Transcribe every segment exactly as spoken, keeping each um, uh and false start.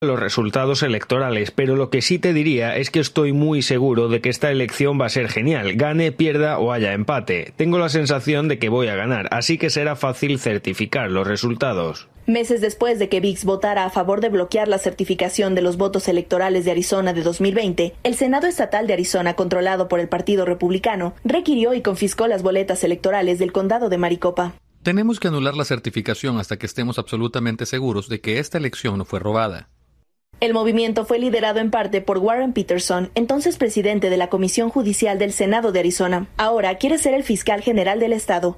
los resultados electorales, pero lo que sí te diría es que estoy muy seguro de que esta elección va a ser genial, gane, pierda o haya empate. Tengo la sensación de que voy a ganar, así que será fácil certificar los resultados. Meses después de que V I X votara a favor de bloquear la certificación de los votos electorales de Arizona de dos mil veinte, el Senado Estatal de Arizona, controlado por el Partido Republicano, requirió y confiscó las boletas electorales del condado de Maricopa. Tenemos que anular la certificación hasta que estemos absolutamente seguros de que esta elección no fue robada. El movimiento fue liderado en parte por Warren Peterson, entonces presidente de la Comisión Judicial del Senado de Arizona. Ahora quiere ser el fiscal general del estado.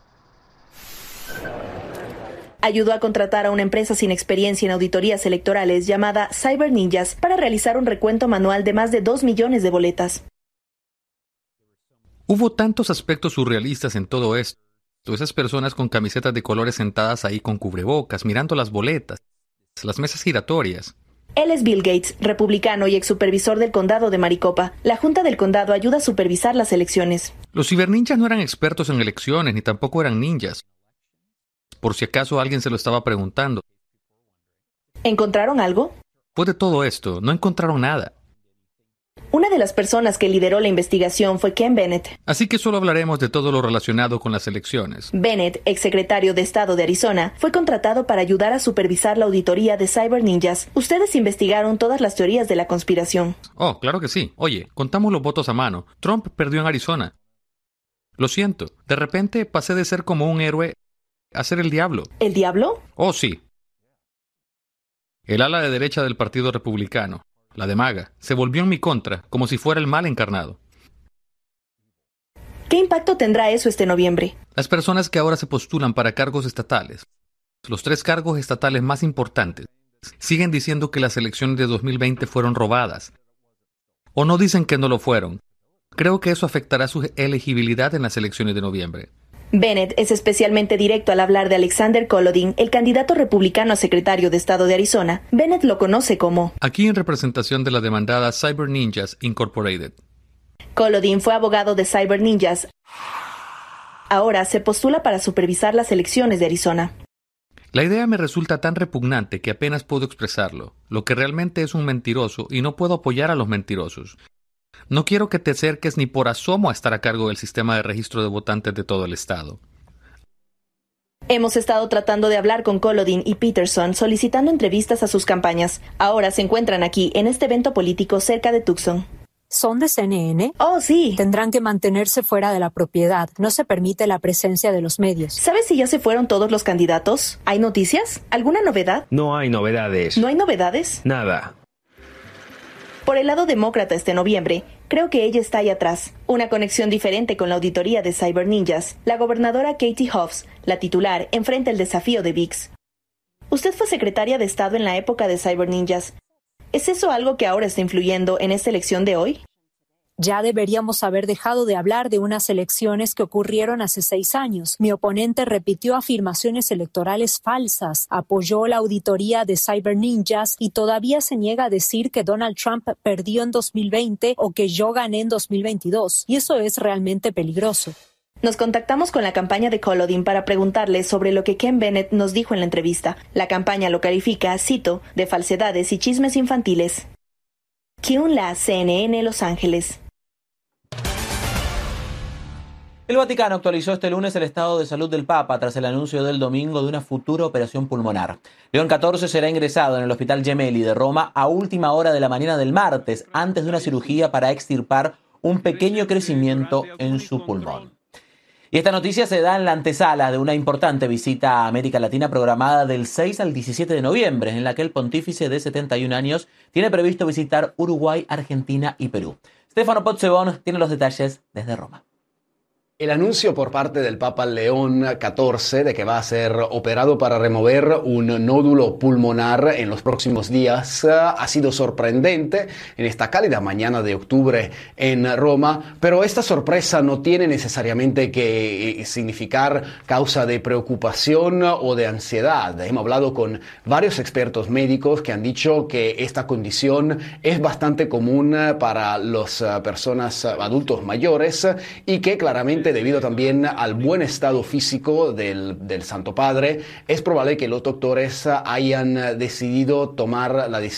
Ayudó a contratar a una empresa sin experiencia en auditorías electorales llamada Cyber Ninjas para realizar un recuento manual de más de dos millones de boletas. Hubo tantos aspectos surrealistas en todo esto. Esas personas con camisetas de colores sentadas ahí con cubrebocas, mirando las boletas, las mesas giratorias. Él es Bill Gates, republicano y ex supervisor del condado de Maricopa. La Junta del Condado ayuda a supervisar las elecciones. Los ciberninjas no eran expertos en elecciones, ni tampoco eran ninjas. Por si acaso alguien se lo estaba preguntando. ¿Encontraron algo? Después de todo esto, no encontraron nada. Una de las personas que lideró la investigación fue Ken Bennett. Así que solo hablaremos de todo lo relacionado con las elecciones. Bennett, exsecretario de Estado de Arizona, fue contratado para ayudar a supervisar la auditoría de Cyber Ninjas. Ustedes investigaron todas las teorías de la conspiración. Oh, claro que sí. Oye, contamos los votos a mano. Trump perdió en Arizona. Lo siento, de repente pasé de ser como un héroe a ser el diablo. ¿El diablo? Oh, sí. El ala de derecha del Partido Republicano, la de MAGA, se volvió en mi contra, como si fuera el mal encarnado. ¿Qué impacto tendrá eso este noviembre? Las personas que ahora se postulan para cargos estatales, los tres cargos estatales más importantes, siguen diciendo que las elecciones de dos mil veinte fueron robadas. O no dicen que no lo fueron. Creo que eso afectará su elegibilidad en las elecciones de noviembre. Bennett es especialmente directo al hablar de Alexander Kolodin, el candidato republicano a secretario de Estado de Arizona. Bennett lo conoce como... Aquí en representación de la demandada Cyber Ninjas Incorporated. Kolodin fue abogado de Cyber Ninjas. Ahora se postula para supervisar las elecciones de Arizona. La idea me resulta tan repugnante que apenas puedo expresarlo. Lo que realmente es un mentiroso y no puedo apoyar a los mentirosos. No quiero que te acerques ni por asomo a estar a cargo del sistema de registro de votantes de todo el estado. Hemos estado tratando de hablar con Kolodin y Peterson solicitando entrevistas a sus campañas. Ahora se encuentran aquí en este evento político cerca de Tucson. ¿Son de C N N? Oh, sí. Tendrán que mantenerse fuera de la propiedad. No se permite la presencia de los medios. ¿Sabes si ya se fueron todos los candidatos? ¿Hay noticias? ¿Alguna novedad? No hay novedades. ¿No hay novedades? Nada. Por el lado demócrata este noviembre, creo que ella está ahí atrás. Una conexión diferente con la auditoría de Cyber Ninjas. La gobernadora Katie Hobbs, la titular, enfrenta el desafío de V I X. Usted fue secretaria de Estado en la época de Cyber Ninjas. ¿Es eso algo que ahora está influyendo en esta elección de hoy? Ya deberíamos haber dejado de hablar de unas elecciones que ocurrieron hace seis años. Mi oponente repitió afirmaciones electorales falsas, apoyó la auditoría de Cyber Ninjas y todavía se niega a decir que Donald Trump perdió en dos mil veinte o que yo gané en dos mil veintidós. Y eso es realmente peligroso. Nos contactamos con la campaña de Kolodin para preguntarle sobre lo que Ken Bennett nos dijo en la entrevista. La campaña lo califica, cito, de falsedades y chismes infantiles. Kyun-La, C N N, Los Ángeles. El Vaticano actualizó este lunes el estado de salud del Papa tras el anuncio del domingo de una futura operación pulmonar. León catorce será ingresado en el Hospital Gemelli de Roma a última hora de la mañana del martes, antes de una cirugía para extirpar un pequeño crecimiento en su pulmón. Y esta noticia se da en la antesala de una importante visita a América Latina programada del seis al diecisiete de noviembre, en la que el pontífice de setenta y un años tiene previsto visitar Uruguay, Argentina y Perú. Stefano Pozzebon tiene los detalles desde Roma. El anuncio por parte del Papa León catorce de que va a ser operado para remover un nódulo pulmonar en los próximos días ha sido sorprendente en esta cálida mañana de octubre en Roma, pero esta sorpresa no tiene necesariamente que significar causa de preocupación o de ansiedad. Hemos hablado con varios expertos médicos que han dicho que esta condición es bastante común para las personas adultos mayores y que claramente Obviamente, debido también al buen estado físico del, del Santo Padre, es probable que los doctores hayan decidido tomar la decisión